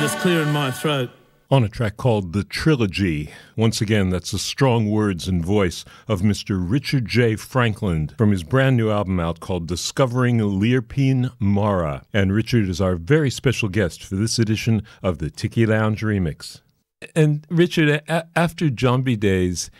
just clearing my throat. On a track called The Trilogy. Once again, that's the strong words and voice of Mr. Richard J. Franklin from his brand new album out called Discovering Lirpin Mara. And Richard is our very special guest for this edition of the Tiki Lounge Remix. And Richard, after Jambi Days,